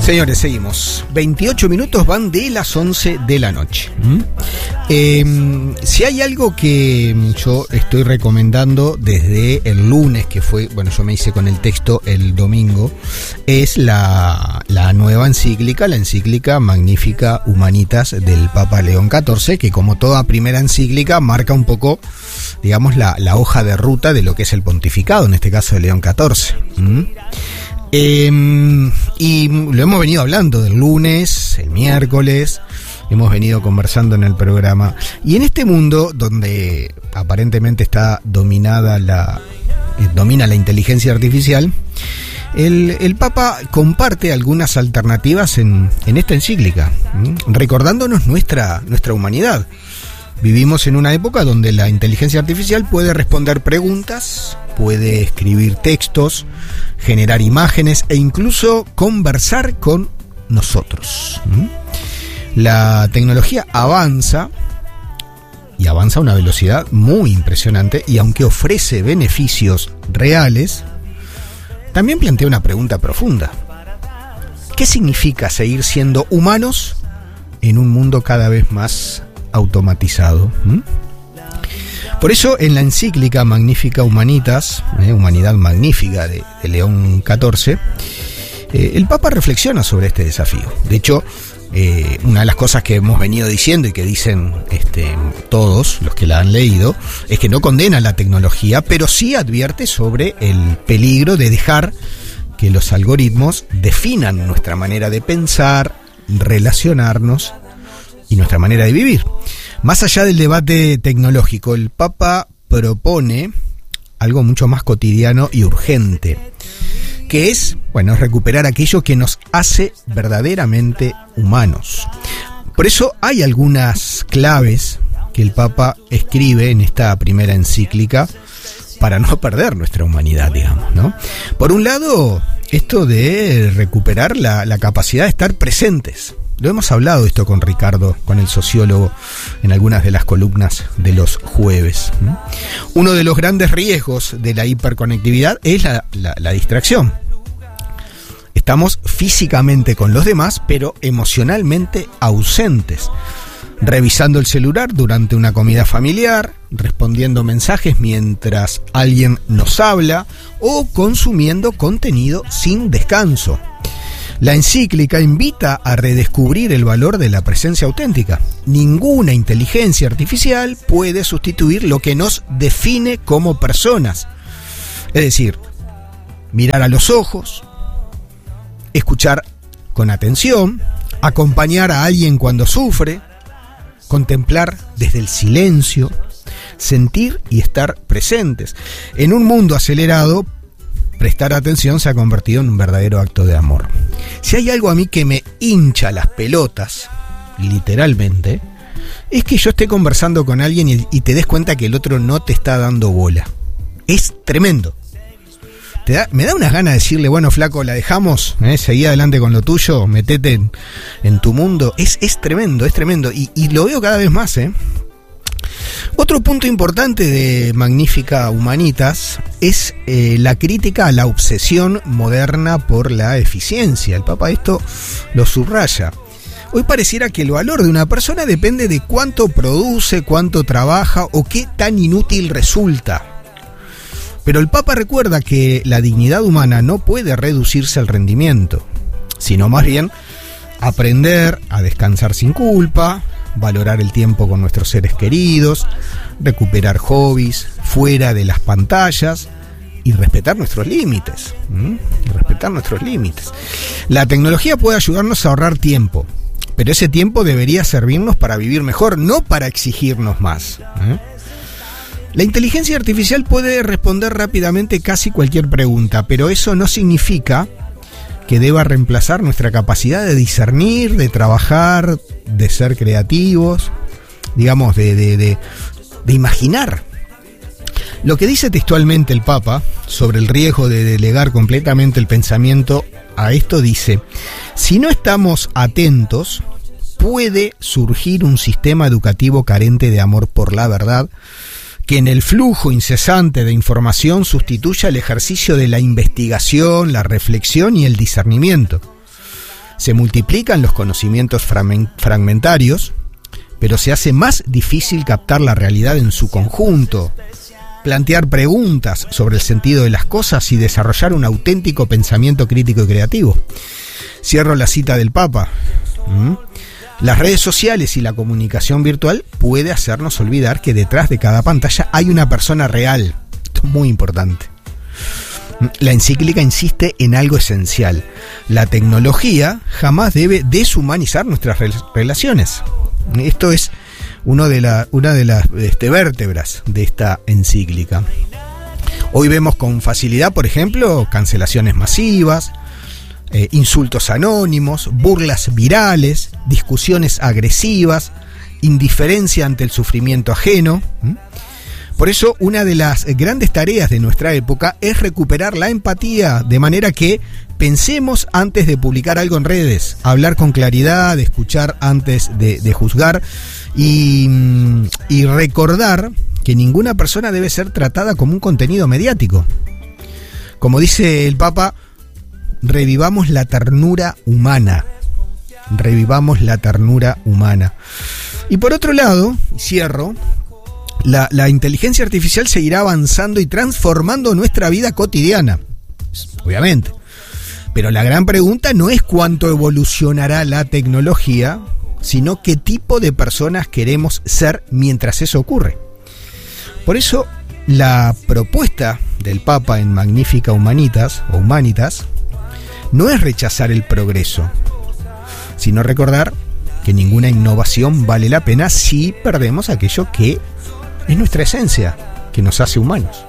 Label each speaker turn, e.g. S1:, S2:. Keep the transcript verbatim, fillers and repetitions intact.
S1: Señores, seguimos. veintiocho minutos van de las once de la noche. ¿Mm? Eh, si hay algo que yo estoy recomendando desde el lunes, que fue, bueno, yo me hice con el texto el domingo, es la, la nueva encíclica, la encíclica Magnificat Humanitas del Papa León catorce, que como toda primera encíclica marca un poco, digamos, la, la hoja de ruta de lo que es el pontificado, en este caso de León catorce. ¿Mm? Eh, y lo hemos venido hablando del lunes, el miércoles, hemos venido conversando en el programa. Y en este mundo donde aparentemente está dominada la eh, domina la inteligencia artificial, el, el Papa comparte algunas alternativas en, en esta encíclica, ¿sí? Recordándonos nuestra, nuestra humanidad. Vivimos en una época donde la inteligencia artificial puede responder preguntas, puede escribir textos, generar imágenes e incluso conversar con nosotros. La tecnología avanza y avanza a una velocidad muy impresionante, y aunque ofrece beneficios reales, también plantea una pregunta profunda. ¿Qué significa seguir siendo humanos en un mundo cada vez más automatizado? ¿Mm? Por eso en la encíclica Magnificat Humanitas, eh, Humanidad Magnífica de, de León catorce, eh, el Papa reflexiona sobre este desafío. De hecho, eh, una de las cosas que hemos venido diciendo y que dicen este, todos los que la han leído es que no condena la tecnología, pero sí advierte sobre el peligro de dejar que los algoritmos definan nuestra manera de pensar, relacionarnos y nuestra manera de vivir. Más allá del debate tecnológico, el Papa propone algo mucho más cotidiano y urgente, que es, bueno, recuperar aquello que nos hace verdaderamente humanos. Por eso hay algunas claves que el Papa escribe en esta primera encíclica para no perder nuestra humanidad, digamos, ¿no? Por un lado, esto de recuperar la, la capacidad de estar presentes. Lo hemos hablado esto con Ricardo, con el sociólogo, en algunas de las columnas de los jueves. Uno de los grandes riesgos de la hiperconectividad es la, la, la distracción. Estamos físicamente con los demás, pero emocionalmente ausentes. Revisando el celular durante una comida familiar, respondiendo mensajes mientras alguien nos habla o consumiendo contenido sin descanso. La encíclica invita a redescubrir el valor de la presencia auténtica. Ninguna inteligencia artificial puede sustituir lo que nos define como personas. Es decir, mirar a los ojos, escuchar con atención, acompañar a alguien cuando sufre, contemplar desde el silencio, sentir y estar presentes. En un mundo acelerado, prestar atención se ha convertido en un verdadero acto de amor. Si hay algo a mí que me hincha las pelotas, literalmente, es que yo esté conversando con alguien y, y te des cuenta que el otro no te está dando bola. Es tremendo. Te da, me da unas ganas de decirle, bueno, flaco, la dejamos, ¿eh? Seguí adelante con lo tuyo, metete en, en tu mundo. Es, es tremendo, es tremendo. Y, y lo veo cada vez más, ¿eh? Otro punto importante de Magnificat Humanitas es eh, la crítica a la obsesión moderna por la eficiencia. El Papa esto lo subraya. Hoy pareciera que el valor de una persona depende de cuánto produce, cuánto trabaja o qué tan inútil resulta. Pero el Papa recuerda que la dignidad humana no puede reducirse al rendimiento, sino más bien aprender a descansar sin culpa, valorar el tiempo con nuestros seres queridos, recuperar hobbies fuera de las pantallas y respetar nuestros límites. ¿Mm? Y respetar nuestros límites. La tecnología puede ayudarnos a ahorrar tiempo, pero ese tiempo debería servirnos para vivir mejor, no para exigirnos más. ¿Eh? La inteligencia artificial puede responder rápidamente casi cualquier pregunta, pero eso no significa que deba reemplazar nuestra capacidad de discernir, de trabajar, de ser creativos, digamos, de, de, de, de imaginar. Lo que dice textualmente el Papa sobre el riesgo de delegar completamente el pensamiento a esto dice: si no estamos atentos, puede surgir un sistema educativo carente de amor por la verdad, que en el flujo incesante de información sustituya el ejercicio de la investigación, la reflexión y el discernimiento. Se multiplican los conocimientos fragmentarios, pero se hace más difícil captar la realidad en su conjunto, plantear preguntas sobre el sentido de las cosas y desarrollar un auténtico pensamiento crítico y creativo. Cierro la cita del Papa. ¿Mm? Las redes sociales y la comunicación virtual puede hacernos olvidar que detrás de cada pantalla hay una persona real. Esto es muy importante. La encíclica insiste en algo esencial. La tecnología jamás debe deshumanizar nuestras relaciones. Esto es uno de la, una de las este, vértebras de esta encíclica. Hoy vemos con facilidad, por ejemplo, cancelaciones masivas, eh, insultos anónimos, burlas virales, discusiones agresivas, indiferencia ante el sufrimiento ajeno. ¿Mm? Por eso, una de las grandes tareas de nuestra época es recuperar la empatía, de manera que pensemos antes de publicar algo en redes, hablar con claridad, escuchar antes de, de juzgar y, y recordar que ninguna persona debe ser tratada como un contenido mediático. Como dice el Papa, revivamos la ternura humana. Revivamos la ternura humana. Y por otro lado, cierro, La, la inteligencia artificial seguirá avanzando y transformando nuestra vida cotidiana, obviamente. Pero la gran pregunta no es cuánto evolucionará la tecnología, sino qué tipo de personas queremos ser mientras eso ocurre. Por eso, la propuesta del Papa en Magnificat Humanitas, o Humanitas, no es rechazar el progreso, sino recordar que ninguna innovación vale la pena si perdemos aquello que es nuestra esencia, que nos hace humanos.